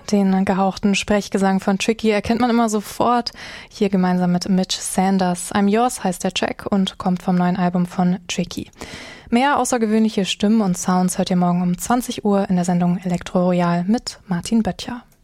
Den gehauchten Sprechgesang von Tricky erkennt man immer sofort. Hier gemeinsam mit Mitch Sanders. I'm Yours heißt der Track und kommt vom neuen Album von Tricky. Mehr außergewöhnliche Stimmen und Sounds hört ihr morgen um 20 Uhr in der Sendung Elektro Royal mit Martin Böttcher.